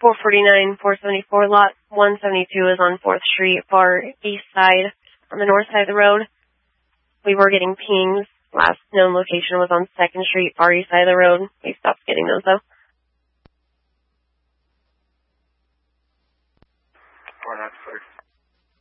449, 474, lot 172 is on 4th Street, far east side, on the north side of the road. We were getting pings. Last known location was on 2nd Street, far east side of the road. We stopped getting those, though.